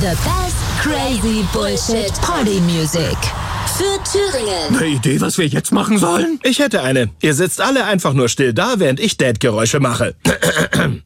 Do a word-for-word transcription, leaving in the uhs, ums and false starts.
The best crazy bullshit party music. Für Thüringen. Eine Idee, was wir jetzt machen sollen? Ich hätte eine. Ihr sitzt alle einfach nur still da, während ich Dad-Geräusche mache.